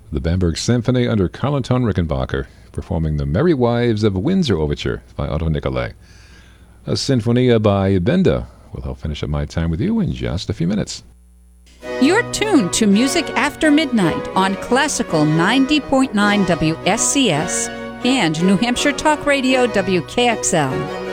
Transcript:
The Bamberg Symphony under Carl-Anton Rickenbacker, performing the Merry Wives of Windsor Overture by Otto Nicolai. A Sinfonia by Benda will help finish up my time with you in just a few minutes. You're tuned to Music After Midnight on Classical 90.9 WSCS and New Hampshire Talk Radio WKXL.